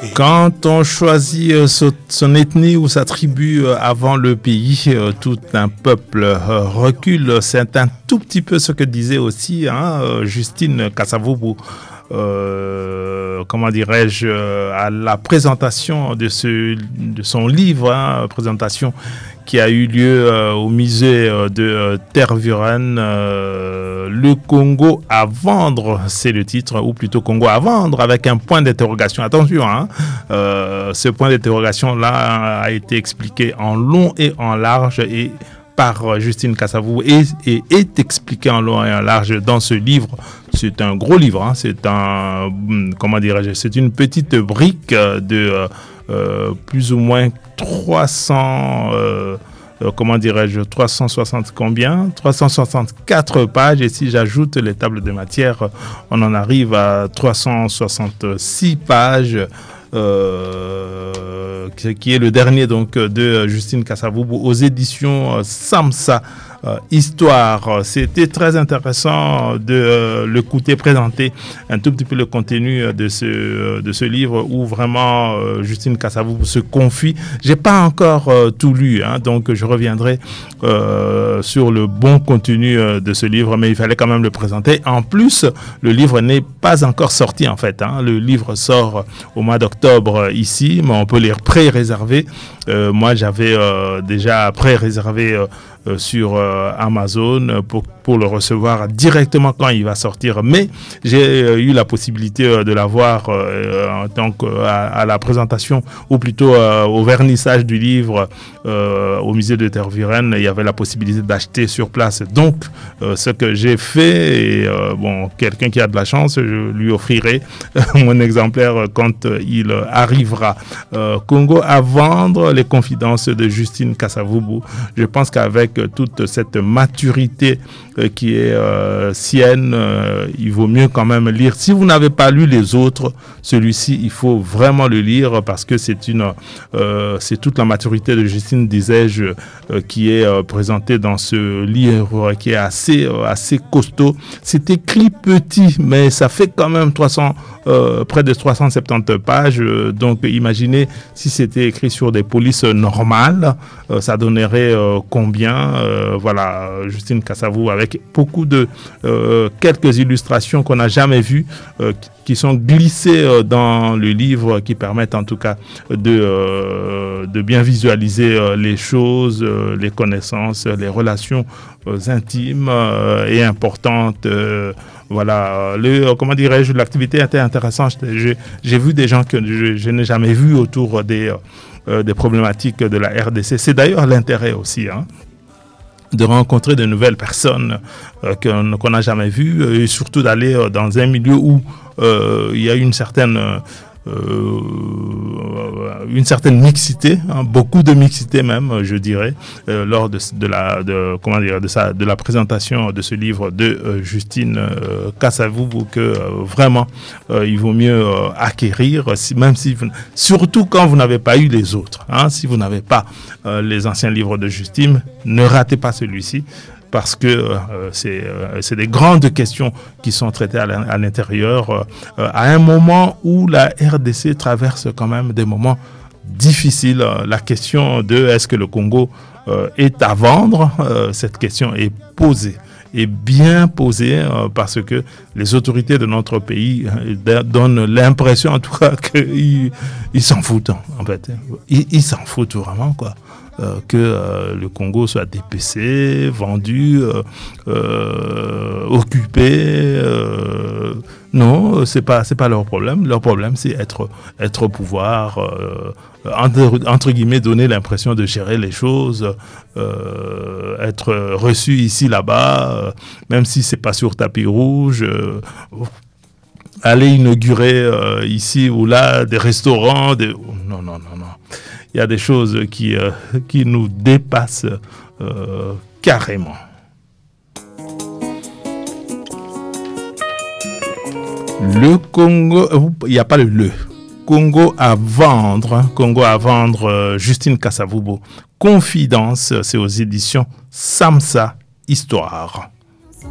Quand on choisit son ethnie ou sa tribu avant le pays, tout un peuple recule. C'est un tout petit peu ce que disait aussi Justine Kasavubu. Comment dirais-je, à la présentation de son livre, présentation qui a eu lieu au musée de Tervuren, le Congo à vendre, c'est le titre, ou plutôt Congo à vendre avec un point d'interrogation. Attention, ce point d'interrogation-là a été expliqué en long et en large et par Justine Kasavubu et est expliqué en long et en large dans ce livre. C'est un gros livre, c'est une petite brique de plus ou moins 364 pages, et si j'ajoute les tables de matière, on en arrive à 366 pages. Qui est le dernier donc de Justine Kasavubu aux éditions Samsa Histoire. C'était très intéressant de l'écouter présenter un tout petit peu le contenu de ce livre où vraiment Justine Kasavubu se confie. J'ai pas encore tout lu, donc je reviendrai sur le bon contenu de ce livre, mais il fallait quand même le présenter. En plus, le livre n'est pas encore sorti en fait. Le livre sort au mois d'octobre ici, mais on peut les pré-réserver. Moi, j'avais déjà pré-réservé sur Amazon pour le recevoir directement quand il va sortir, mais j'ai eu la possibilité de l'avoir donc à la présentation ou plutôt au vernissage du livre au musée de Tervuren. Il y avait la possibilité d'acheter sur place, donc ce que j'ai fait, et quelqu'un qui a de la chance, je lui offrirai mon exemplaire quand il arrivera. Congo à vendre, les confidences de Justine Kasavubu. Je pense qu'avec toute cette maturité qui est sienne, il vaut mieux quand même lire. Si vous n'avez pas lu les autres, celui-ci, il faut vraiment le lire parce que c'est toute la maturité de Justine, disais-je, qui est présentée dans ce livre qui est assez costaud. C'est écrit petit, mais ça fait quand même près de 370 pages. Donc imaginez si c'était écrit sur des polices normales, ça donnerait combien. Voilà, Justine Kasavubu avec beaucoup de quelques illustrations qu'on n'a jamais vues, qui sont glissées dans le livre, qui permettent en tout cas de bien visualiser les choses, les connaissances, les relations intimes et importantes. Voilà, l'activité était intéressante. J'ai vu des gens que je n'ai jamais vus autour des problématiques de la RDC. C'est d'ailleurs l'intérêt aussi, de rencontrer de nouvelles personnes qu'on n'a jamais vues, et surtout d'aller dans un milieu où il y a une certaine mixité, beaucoup de mixité même, je dirais, lors de la présentation de ce livre de Justine Kasavubu, que vraiment il vaut mieux acquérir, surtout quand vous n'avez pas eu les autres. Si vous n'avez pas les anciens livres de Justine, ne ratez pas celui-ci, parce que c'est des grandes questions qui sont traitées à l'intérieur, à un moment où la RDC traverse quand même des moments difficiles. La question de est-ce que le Congo est à vendre, cette question est posée, et bien posée, parce que les autorités de notre pays donnent l'impression en tout cas qu'ils s'en foutent en fait. Ils s'en foutent vraiment, quoi. Que le Congo soit dépecé, vendu, occupé. Non, c'est pas leur problème. Leur problème, c'est être au pouvoir, entre guillemets, donner l'impression de gérer les choses, être reçu ici, là-bas, même si c'est pas sur tapis rouge. Aller inaugurer ici ou là des restaurants. Non. Il y a des choses qui nous dépassent carrément. Le Congo, il n'y a pas le. Congo à vendre, Justine Kasavubu. Confidence, c'est aux éditions Samsa Histoire.